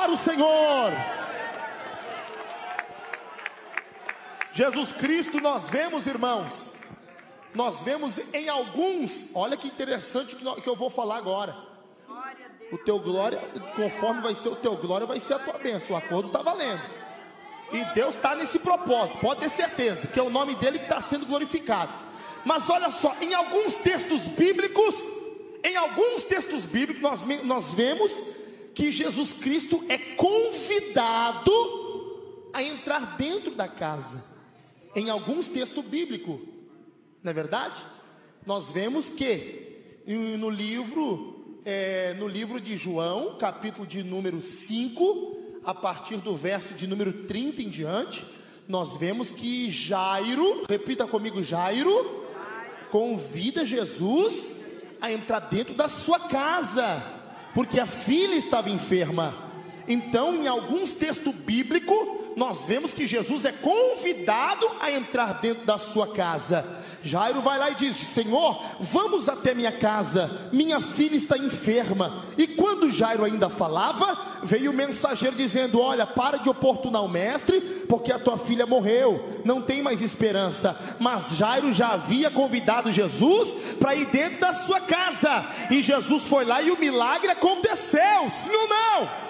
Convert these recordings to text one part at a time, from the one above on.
para o Senhor. Jesus Cristo, nós vemos, irmãos, nós vemos em alguns, olha que interessante que eu vou falar agora. O teu glória, conforme vai ser o teu glória, vai ser a tua bênção. O acordo está valendo. E Deus está nesse propósito, pode ter certeza, que é o nome dele que está sendo glorificado. Mas olha só, em alguns textos bíblicos, nós vemos que Jesus Cristo é convidado a entrar dentro da casa. Em alguns textos bíblicos, não é verdade? Nós vemos que no livro de João, capítulo de número 5, a partir do verso de número 30 em diante, nós vemos que Jairo, repita comigo, Jairo convida Jesus a entrar dentro da sua casa, porque a filha estava enferma. Então, em alguns textos bíblicos, nós vemos que Jesus é convidado a entrar dentro da sua casa. Jairo vai lá e diz: Senhor, vamos até minha casa, minha filha está enferma. E quando Jairo ainda falava, veio o mensageiro dizendo: olha, para de oportunar o mestre, porque a tua filha morreu, não tem mais esperança. Mas Jairo já havia convidado Jesus para ir dentro da sua casa, e Jesus foi lá e o milagre aconteceu, sim ou não?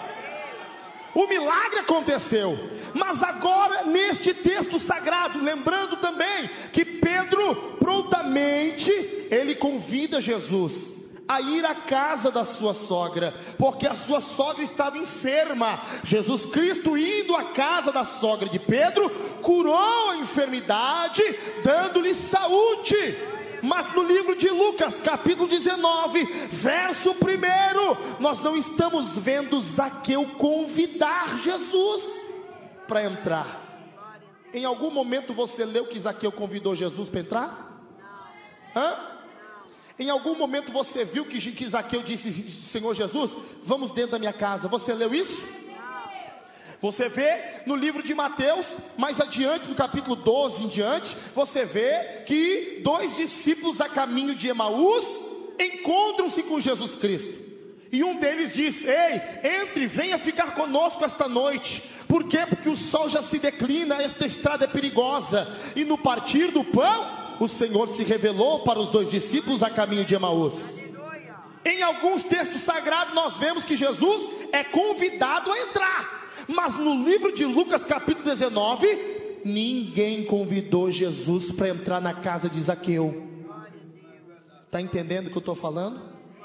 O milagre aconteceu. Mas agora, neste texto sagrado, lembrando também que Pedro prontamente ele convida Jesus a ir à casa da sua sogra, porque a sua sogra estava enferma. Jesus Cristo, indo à casa da sogra de Pedro, curou a enfermidade, dando-lhe saúde. Mas no livro de Lucas, capítulo 19, verso 1, nós não estamos vendo Zaqueu convidar Jesus para entrar. Em algum momento você leu que Zaqueu convidou Jesus para entrar? Hã? Em algum momento você viu que Zaqueu disse: Senhor Jesus, vamos dentro da minha casa? Você leu isso? Você vê no livro de Mateus, mais adiante, no capítulo 12 em diante, você vê que 2 discípulos a caminho de Emaús encontram-se com Jesus Cristo. E um deles diz: ei, entre, venha ficar conosco esta noite. Por quê? Porque o sol já se declina, esta estrada é perigosa. E no partir do pão, o Senhor se revelou para os 2 discípulos a caminho de Emaús. Em alguns textos sagrados nós vemos que Jesus é convidado a entrar. Mas no livro de Lucas capítulo 19, ninguém convidou Jesus para entrar na casa de Zaqueu. Está entendendo o que eu estou falando?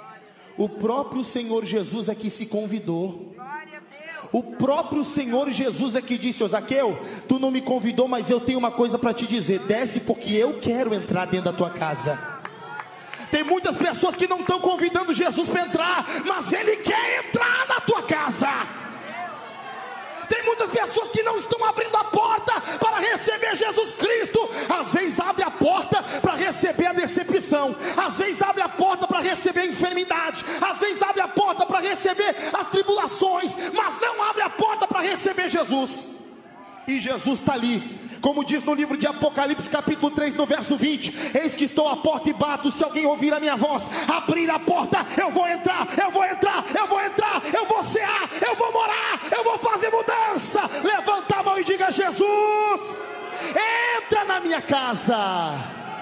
O próprio Senhor Jesus é que se convidou. O próprio Senhor Jesus é que disse: ô Zaqueu, tu não me convidou, mas eu tenho uma coisa para te dizer. Desce, porque eu quero entrar dentro da tua casa. Tem muitas pessoas que não estão convidando Jesus para entrar, mas Ele quer entrar na tua casa. Tem muitas pessoas que não estão abrindo a porta para receber Jesus Cristo. Às vezes abre a porta para receber a decepção, às vezes abre a porta para receber a enfermidade, às vezes abre a porta para receber as tribulações, mas não abre a porta para receber Jesus. E Jesus está ali, como diz no livro de Apocalipse capítulo 3 no verso 20: eis que estou à porta e bato, se alguém ouvir a minha voz, abrir a porta, eu vou entrar, eu vou entrar, eu vou entrar, eu vou cear, eu vou morar, eu vou fazer mudança. Levanta a mão e diga: Jesus, entra na minha casa.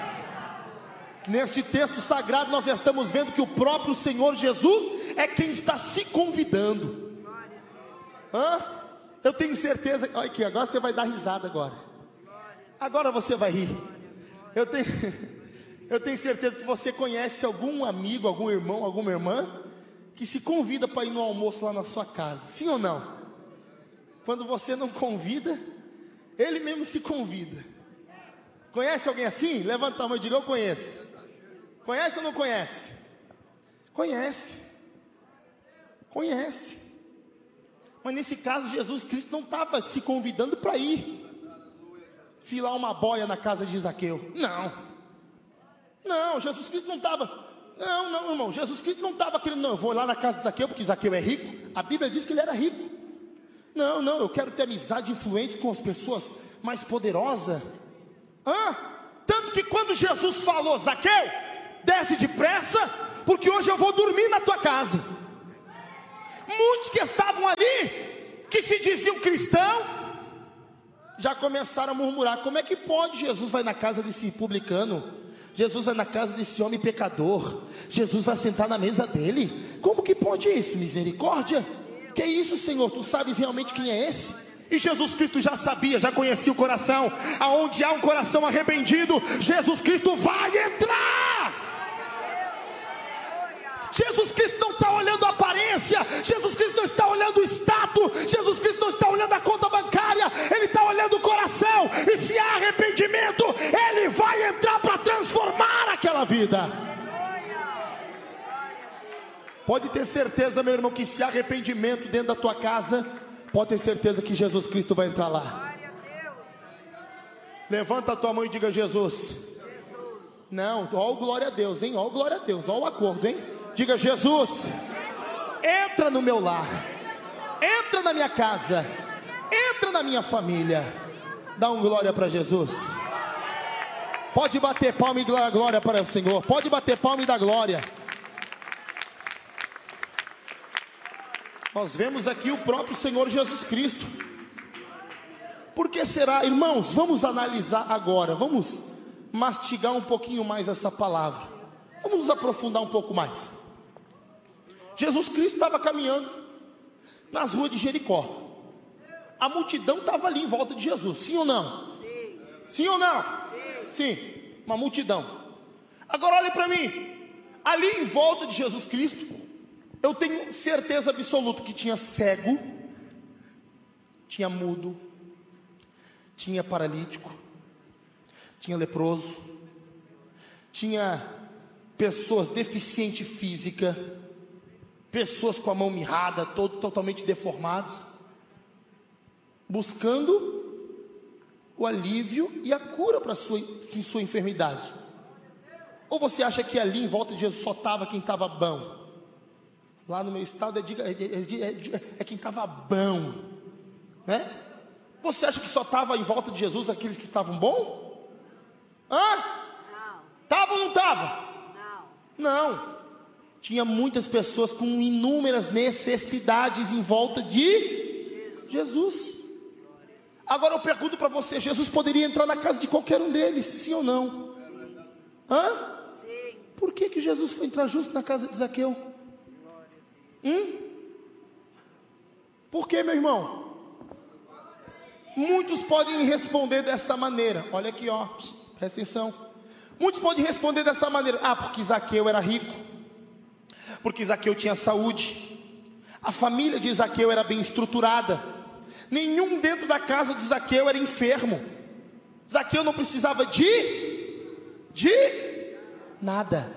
Neste texto sagrado nós estamos vendo que o próprio Senhor Jesus é quem está se convidando. Eu tenho certeza, olha aqui, agora você vai dar risada agora. Agora você vai rir. Eu tenho certeza que você conhece algum amigo, algum irmão, alguma irmã que se convida para ir no almoço lá na sua casa. Sim ou não? Quando você não convida, ele mesmo se convida. Conhece alguém assim? Levanta a mão e diga: eu conheço. Conhece ou não conhece? Conhece. Conhece. Mas nesse caso Jesus Cristo não estava se convidando para ir filar uma boia na casa de Zaqueu. Não, Jesus Cristo não estava. Não, irmão, Jesus Cristo não estava querendo: não, eu vou lá na casa de Zaqueu porque Zaqueu é rico. A Bíblia diz que ele era rico. Não, eu quero ter amizade e influência com as pessoas mais poderosas. Tanto que quando Jesus falou: Zaqueu, desce depressa, porque hoje eu vou dormir na tua casa. Muitos que estavam ali cristão já começaram a murmurar: como é que pode? Jesus vai na casa desse publicano, Jesus vai na casa desse homem pecador, Jesus vai sentar na mesa dele. Como que pode isso? Misericórdia. Que isso, Senhor? Tu sabes realmente quem é esse? E Jesus Cristo já sabia, já conhecia o coração. Aonde há um coração arrependido, Jesus Cristo vai entrar. Jesus Cristo não está olhando a aparência, Jesus Cristo não está olhando o status, Jesus Cristo não está olhando a conta bancária, Ele está olhando o coração. E se há arrependimento, Ele vai entrar para transformar aquela vida. Pode ter certeza, meu irmão, que se há arrependimento dentro da tua casa, pode ter certeza que Jesus Cristo vai entrar lá. Levanta a tua mão e diga: Jesus. Não, ó, glória a Deus, hein? Ó, glória a Deus, ó, o acordo, hein? Diga: Jesus, entra no meu lar, entra na minha casa, entra na minha família. Dá um glória para Jesus. Pode bater palma e dar glória para o Senhor. Pode bater palma e dar glória. Nós vemos aqui o próprio Senhor Jesus Cristo. Por que será, irmãos? Vamos analisar agora, vamos mastigar um pouquinho mais essa palavra, vamos nos aprofundar um pouco mais. Jesus Cristo estava caminhando nas ruas de Jericó. A multidão estava ali em volta de Jesus, sim ou não? Sim. Sim ou não? Sim. Sim, uma multidão. Agora olhe para mim, ali em volta de Jesus Cristo, eu tenho certeza absoluta que tinha cego, tinha mudo, tinha paralítico, tinha leproso, tinha pessoas deficientes física, pessoas com a mão mirrada, totalmente deformados, buscando o alívio e a cura para sua enfermidade. Ou você acha que ali em volta de Jesus só estava quem estava bom? Lá no meu estado é quem estava bom, né? Você acha que só estava em volta de Jesus aqueles que estavam bom? Hã? Não. Tava ou não tava? Não. Não. Tinha muitas pessoas com inúmeras necessidades em volta de Jesus. Agora eu pergunto para você: Jesus poderia entrar na casa de qualquer um deles, sim ou não? Sim. Hã? Sim. Por que Jesus foi entrar justo na casa de Zaqueu? Por que, meu irmão? Muitos podem responder dessa maneira. Olha aqui, ó, presta atenção. Muitos podem responder dessa maneira: ah, porque Zaqueu era rico, porque Zaqueu tinha saúde, a família de Zaqueu era bem estruturada, nenhum dentro da casa de Zaqueu era enfermo, Zaqueu não precisava de nada.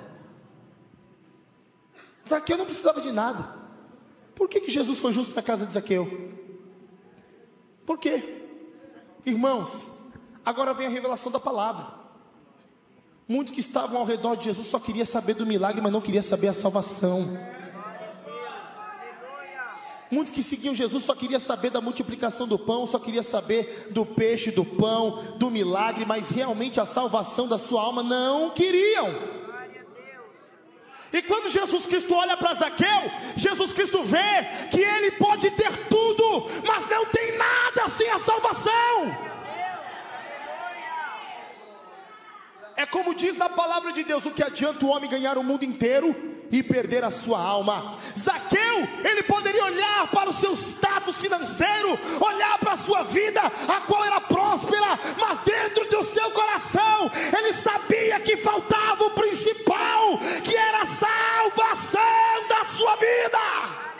Zaqueu não precisava de nada. Por que Jesus foi justo na casa de Zaqueu? Por quê? Irmãos, agora vem a revelação da palavra. Muitos que estavam ao redor de Jesus só queriam saber do milagre, mas não queriam saber a salvação. Muitos que seguiam Jesus só queriam saber da multiplicação do pão, só queriam saber do peixe, do pão, do milagre, mas realmente a salvação da sua alma não queriam. E quando Jesus Cristo olha para Zaqueu, Jesus Cristo vê que ele pode ter tudo, mas não tem nada sem a salvação. É como diz na palavra de Deus: o que adianta o homem ganhar o mundo inteiro e perder a sua alma? Zaqueu, ele poderia olhar para o seu status financeiro, olhar para a sua vida, a qual era próspera, mas dentro do seu coração, ele sabia que faltava o principal, que era a salvação da sua vida.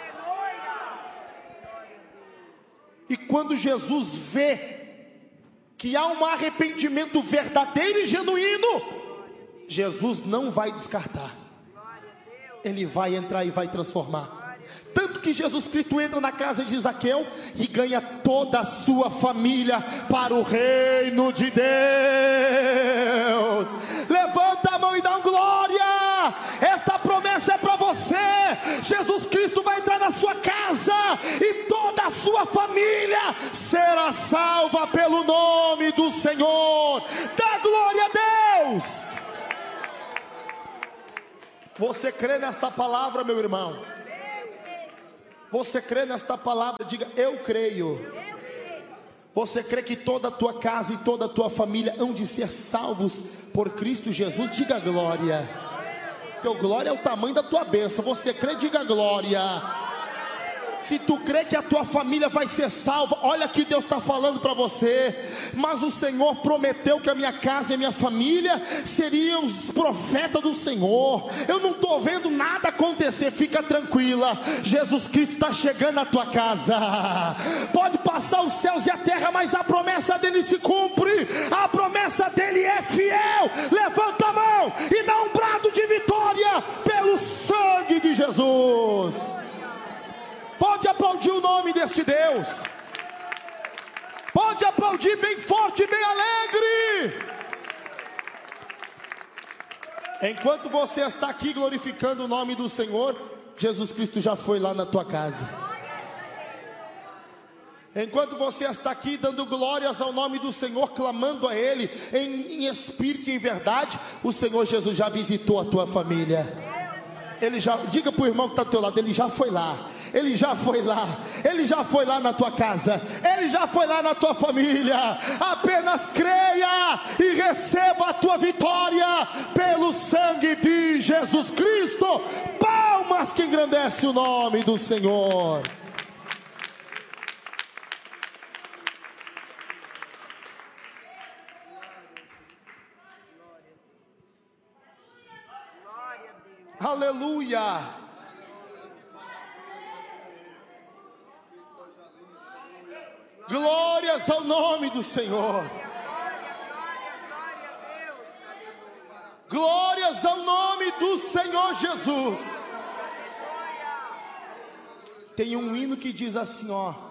E quando Jesus vê que há um arrependimento verdadeiro e genuíno, Jesus não vai descartar, ele vai entrar e vai transformar. Tanto que Jesus Cristo entra na casa de Zaqueu e ganha toda a sua família para o reino de Deus. Levanta a mão e dá um glória. Esta promessa é para você. Jesus Cristo vai entrar na sua casa e toda a sua família será salva pelo nome do Senhor. Dá glória a Deus. Você crê nesta palavra, meu irmão? Você crê nesta palavra? Diga: eu creio. Você crê que toda a tua casa e toda a tua família hão de ser salvos por Cristo Jesus? Diga glória. Teu glória é o tamanho da tua bênção. Você crê? Diga glória. Se tu crê que a tua família vai ser salva, olha que Deus está falando para você. Mas o Senhor prometeu que a minha casa e a minha família seriam os profetas do Senhor. Eu não estou vendo nada acontecer, fica tranquila. Jesus Cristo está chegando à tua casa. Pode passar os céus e a terra, mas a promessa dele se cumpre. A promessa dele é fiel. Levanta a mão e dá um brado de vitória pelo sangue de Jesus. Pode aplaudir o nome deste Deus. Pode aplaudir bem forte, bem alegre. Enquanto você está aqui glorificando o nome do Senhor, Jesus Cristo já foi lá na tua casa. Enquanto você está aqui dando glórias ao nome do Senhor, clamando a Ele em espírito e em verdade, o Senhor Jesus já visitou a tua família. Ele já, diga para o irmão que está do teu lado, ele já foi lá. Ele já foi lá. Ele já foi lá na tua casa. Ele já foi lá na tua família. Apenas creia e receba a tua vitória pelo sangue de Jesus Cristo. Palmas que engrandece o nome do Senhor. Aleluia. Glórias ao nome do Senhor. Glórias ao nome do Senhor Jesus. Tem um hino que diz assim, ó: